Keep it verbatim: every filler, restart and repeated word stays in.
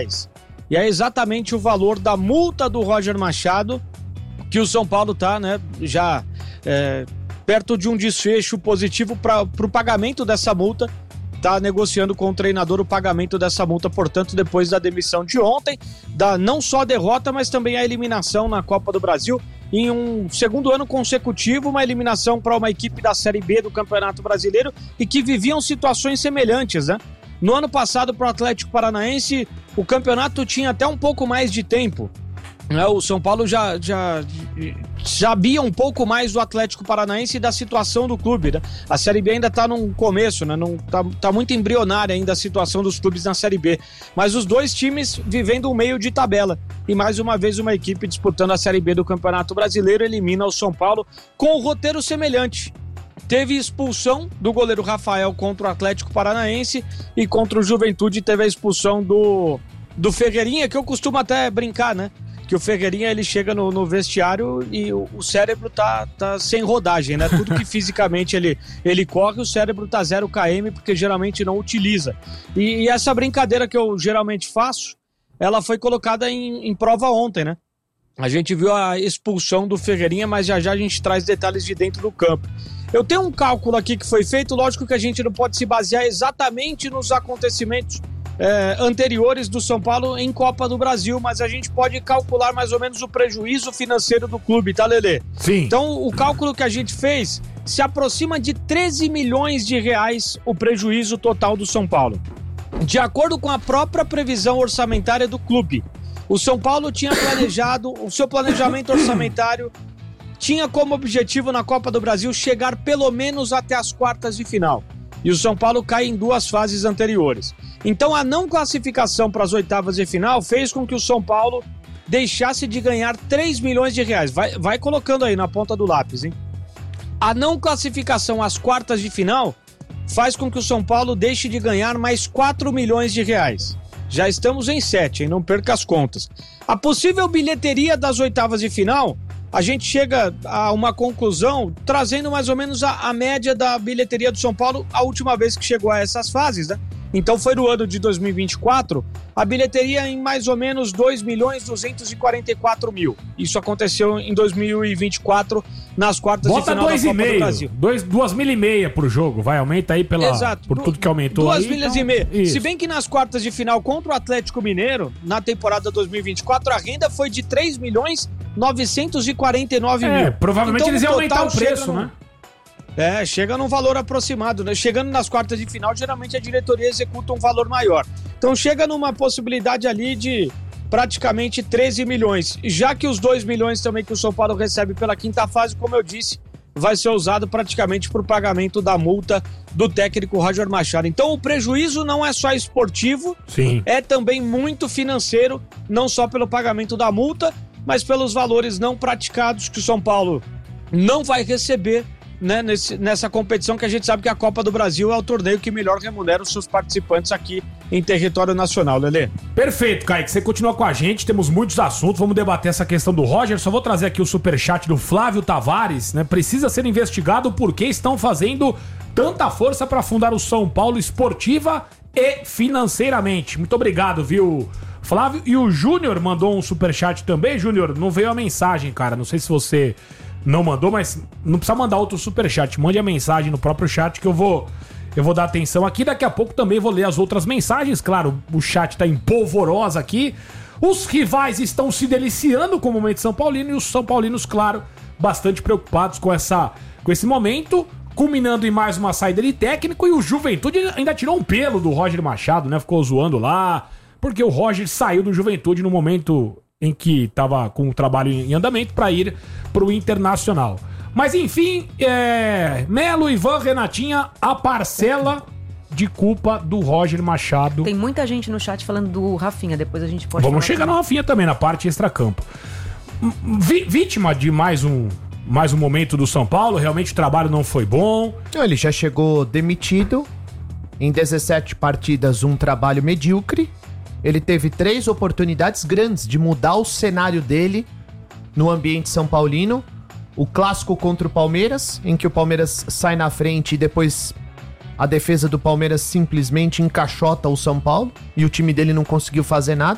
reais. E é exatamente o valor da multa do Roger Machado que o São Paulo está, né, já é, perto de um desfecho positivo para o pagamento dessa multa. Está negociando com o treinador o pagamento dessa multa, portanto, depois da demissão de ontem, da não só a derrota, mas também a eliminação na Copa do Brasil, em um segundo ano consecutivo, uma eliminação para uma equipe da Série B do Campeonato Brasileiro e que viviam situações semelhantes, né? No ano passado, para o Atlético Paranaense, o campeonato tinha até um pouco mais de tempo. O São Paulo já, já, já sabia um pouco mais do Atlético Paranaense e da situação do clube, né? A Série B ainda está no começo, né? Não, tá, tá muito embrionária ainda a situação dos clubes na Série B. Mas os dois times vivendo um meio de tabela. E mais uma vez uma equipe disputando a Série B do Campeonato Brasileiro elimina o São Paulo com um roteiro semelhante. Teve expulsão do goleiro Rafael contra o Atlético Paranaense e contra o Juventude teve a expulsão do, do Ferreirinha, que eu costumo até brincar, né? Que o Ferreirinha, ele chega no, no vestiário e o, o cérebro tá, tá sem rodagem, né? Tudo que fisicamente ele, ele corre, o cérebro tá zero quilômetro, porque geralmente não utiliza. E, e essa brincadeira que eu geralmente faço, ela foi colocada em, em prova ontem, né? A gente viu a expulsão do Ferreirinha, mas já já a gente traz detalhes de dentro do campo. Eu tenho um cálculo aqui que foi feito, lógico que a gente não pode se basear exatamente nos acontecimentos É, anteriores do São Paulo em Copa do Brasil, mas a gente pode calcular mais ou menos o prejuízo financeiro do clube, tá, Lelê? Sim. Então, o cálculo que a gente fez se aproxima de treze milhões de reais o prejuízo total do São Paulo. De acordo com a própria previsão orçamentária do clube, o São Paulo tinha planejado, o seu planejamento orçamentário tinha como objetivo na Copa do Brasil chegar pelo menos até as quartas de final. E o São Paulo cai em duas fases anteriores. Então a não classificação para as oitavas de final fez com que o São Paulo deixasse de ganhar três milhões de reais. Vai, vai colocando aí na ponta do lápis, hein? A não classificação às quartas de final faz com que o São Paulo deixe de ganhar mais quatro milhões de reais. Já estamos em sete, hein? Não perca as contas. A possível bilheteria das oitavas de final, a gente chega a uma conclusão trazendo mais ou menos a, a média da bilheteria do São Paulo a última vez que chegou a essas fases, né? Então foi no ano de dois mil e vinte e quatro, a bilheteria em mais ou menos dois milhões duzentos e quarenta e quatro mil. Isso aconteceu em dois mil e vinte e quatro, nas quartas Bota de final dois da e Copa meio, do Brasil. Dois, duas mil e meia por jogo, vai, aumenta aí pela, Exato, por tudo que aumentou. Duas aí, milhas então, e meia. isso. Se bem que nas quartas de final contra o Atlético Mineiro, na temporada dois mil e vinte e quatro, a renda foi de três milhões novecentos e quarenta e nove É, mil. provavelmente Então, eles iam no aumentar total, o preço, chega no- né? É, chega num valor aproximado, né? Chegando nas quartas de final, geralmente a diretoria executa um valor maior. Então chega numa possibilidade ali de praticamente treze milhões. Já que os dois milhões também que o São Paulo recebe pela quinta fase, como eu disse, vai ser usado praticamente para o pagamento da multa do técnico Roger Machado. Então o prejuízo não é só esportivo, Sim. é também muito financeiro, não só pelo pagamento da multa, mas pelos valores não praticados que o São Paulo não vai receber, né, nesse, nessa competição, que a gente sabe que a Copa do Brasil é o torneio que melhor remunera os seus participantes aqui em território nacional, Lelê. Perfeito, Kaique, você continua com a gente, temos muitos assuntos, vamos debater essa questão do Roger, só vou trazer aqui o superchat do Flávio Tavares, né, precisa ser investigado por que estão fazendo tanta força para fundar o São Paulo esportiva e financeiramente. Muito obrigado, viu, Flávio? E o Júnior mandou um superchat também. Júnior, não veio a mensagem, cara, não sei se você não mandou, mas não precisa mandar outro superchat, mande a mensagem no próprio chat que eu vou eu vou dar atenção aqui, daqui a pouco também vou ler as outras mensagens, claro, o chat tá em polvorosa aqui, os rivais estão se deliciando com o momento São Paulino e os São Paulinos, claro, bastante preocupados com, essa, com esse momento, culminando em mais uma saída de técnico, e o Juventude ainda tirou um pelo do Roger Machado, né, ficou zoando lá, porque o Roger saiu do Juventude no momento em que estava com o trabalho em andamento para ir para o Internacional. Mas enfim, é... Melo, Ivan, Renatinha, a parcela de culpa do Roger Machado. Tem muita gente no chat falando do Rafinha, depois a gente pode Vamos falar chegar também. no Rafinha também, na parte extracampo. Vi- vítima de mais um, mais um momento do São Paulo, realmente o trabalho não foi bom. Ele já chegou demitido. Em dezessete partidas, um trabalho medíocre. Ele teve três oportunidades grandes de mudar o cenário dele no ambiente são paulino. O clássico contra o Palmeiras, em que o Palmeiras sai na frente e depois a defesa do Palmeiras simplesmente encaixota o São Paulo e o time dele não conseguiu fazer nada.